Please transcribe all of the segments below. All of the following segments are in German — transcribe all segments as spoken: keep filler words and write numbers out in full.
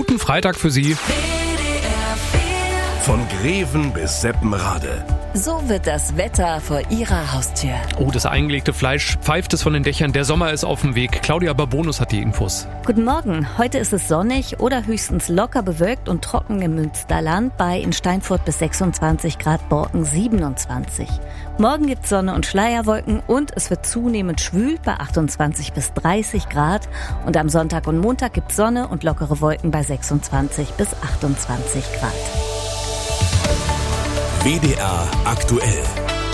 Guten Freitag für Sie. Von Greven bis Seppenrade. So wird das Wetter vor Ihrer Haustür. Oh, das eingelegte Fleisch pfeift es von den Dächern. Der Sommer ist auf dem Weg. Claudia Babonus hat die Infos. Guten Morgen. Heute ist es sonnig oder höchstens locker bewölkt und trocken im Münsterland. Bei in Steinfurt bis sechsundzwanzig Grad, Borken siebenundzwanzig. Morgen gibt's Sonne und Schleierwolken und es wird zunehmend schwül bei achtundzwanzig bis dreißig Grad. Und am Sonntag und Montag gibt's Sonne und lockere Wolken bei sechsundzwanzig bis achtundzwanzig Grad. W D R aktuell.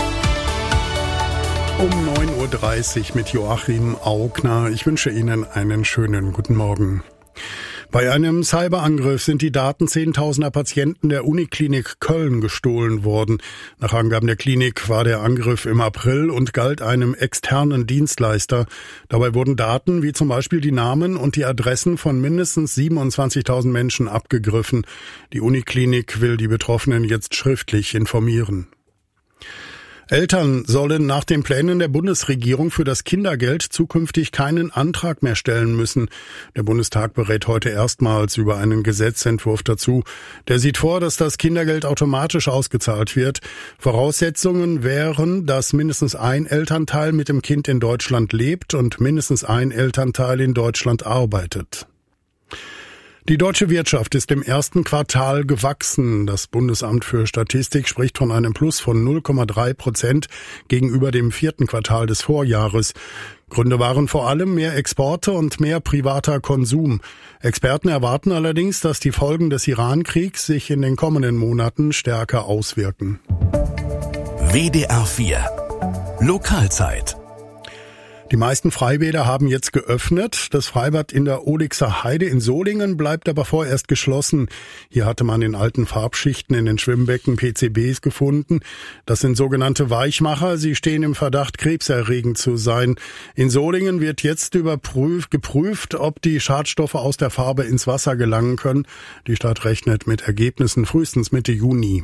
Um neun Uhr dreißig mit Joachim Augner. Ich wünsche Ihnen einen schönen guten Morgen. Bei einem Cyberangriff sind die Daten zehntausender Patienten der Uniklinik Köln gestohlen worden. Nach Angaben der Klinik war der Angriff im April und galt einem externen Dienstleister. Dabei wurden Daten wie zum Beispiel die Namen und die Adressen von mindestens siebenundzwanzigtausend Menschen abgegriffen. Die Uniklinik will die Betroffenen jetzt schriftlich informieren. Eltern sollen nach den Plänen der Bundesregierung für das Kindergeld zukünftig keinen Antrag mehr stellen müssen. Der Bundestag berät heute erstmals über einen Gesetzentwurf dazu. Der sieht vor, dass das Kindergeld automatisch ausgezahlt wird. Voraussetzungen wären, dass mindestens ein Elternteil mit dem Kind in Deutschland lebt und mindestens ein Elternteil in Deutschland arbeitet. Die deutsche Wirtschaft ist im ersten Quartal gewachsen. Das Bundesamt für Statistik spricht von einem Plus von null Komma drei Prozent gegenüber dem vierten Quartal des Vorjahres. Gründe waren vor allem mehr Exporte und mehr privater Konsum. Experten erwarten allerdings, dass die Folgen des Iran-Kriegs sich in den kommenden Monaten stärker auswirken. W D R vier Lokalzeit. Die meisten Freibäder haben jetzt geöffnet. Das Freibad in der Ohlixer Heide in Solingen bleibt aber vorerst geschlossen. Hier hatte man in alten Farbschichten in den Schwimmbecken P C Bs gefunden. Das sind sogenannte Weichmacher. Sie stehen im Verdacht, krebserregend zu sein. In Solingen wird jetzt überprüft, geprüft, ob die Schadstoffe aus der Farbe ins Wasser gelangen können. Die Stadt rechnet mit Ergebnissen frühestens Mitte Juni.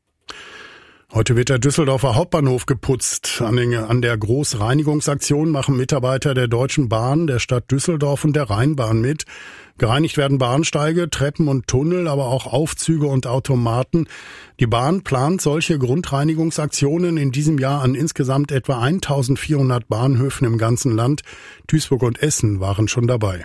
Heute wird der Düsseldorfer Hauptbahnhof geputzt. An der Großreinigungsaktion machen Mitarbeiter der Deutschen Bahn, der Stadt Düsseldorf und der Rheinbahn mit. Gereinigt werden Bahnsteige, Treppen und Tunnel, aber auch Aufzüge und Automaten. Die Bahn plant solche Grundreinigungsaktionen in diesem Jahr an insgesamt etwa eintausendvierhundert Bahnhöfen im ganzen Land. Duisburg und Essen waren schon dabei.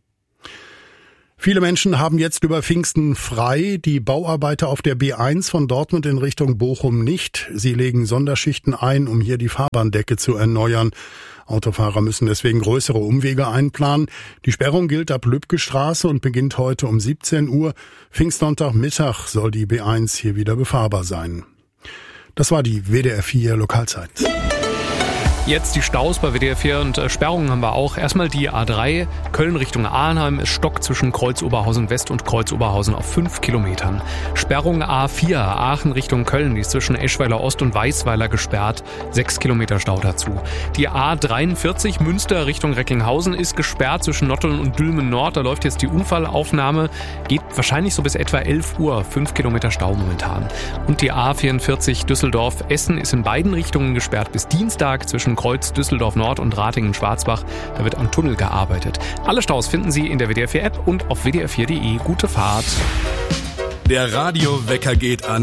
Viele Menschen haben jetzt über Pfingsten frei, die Bauarbeiter auf der B eins von Dortmund in Richtung Bochum nicht. Sie legen Sonderschichten ein, um hier die Fahrbahndecke zu erneuern. Autofahrer müssen deswegen größere Umwege einplanen. Die Sperrung gilt ab Lübcke-Straße und beginnt heute um siebzehn Uhr. Pfingstsonntagmittag soll die B eins hier wieder befahrbar sein. Das war die W D R vier Lokalzeit. Jetzt die Staus bei W D R vier und äh, Sperrungen haben wir auch. Erstmal die A drei, Köln Richtung Arnheim. Es stockt zwischen Kreuz-Oberhausen West und Kreuz-Oberhausen auf fünf Kilometern. Sperrung A vier, Aachen Richtung Köln. Die ist zwischen Eschweiler Ost und Weißweiler gesperrt. sechs Kilometer Stau dazu. Die A dreiundvierzig, Münster Richtung Recklinghausen, ist gesperrt zwischen Notteln und Dülmen Nord. Da läuft jetzt die Unfallaufnahme. Geht wahrscheinlich so bis etwa elf Uhr. fünf Kilometer Stau momentan. Und die A vierundvierzig, Düsseldorf-Essen, ist in beiden Richtungen gesperrt bis Dienstag zwischen Kreuz Düsseldorf Nord und Ratingen-Schwarzbach. Da wird am Tunnel gearbeitet. Alle Staus finden Sie in der W D R vier App und auf w d r vier punkt de. Gute Fahrt. Der Radiowecker geht an.